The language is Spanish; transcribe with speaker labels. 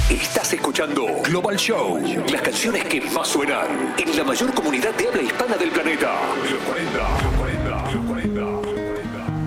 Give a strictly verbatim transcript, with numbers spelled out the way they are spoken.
Speaker 1: Estás escuchando Global Show, las canciones que más suenan en la mayor comunidad de habla hispana del planeta. Los cuarenta.